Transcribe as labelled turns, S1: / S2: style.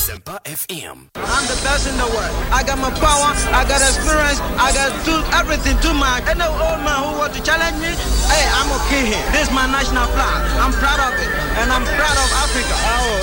S1: Asempa FM.
S2: I'm the best in the world. I got my power, I got experience, I got everything too much. And the old man who want to challenge me, hey, I'm okay here. This is my national flag. I'm proud of it. And I'm proud of Africa.